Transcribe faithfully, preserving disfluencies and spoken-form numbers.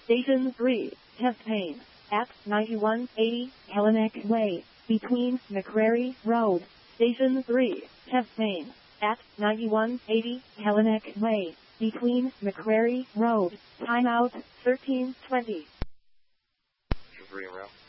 Station three, chest pain, at ninety-one eighty Hellenic Way, between McCrary Road. Station three, chest pain, at ninety-one eighty Hellenic Way, between McCrary Road. Timeout thirteen twenty. Three around.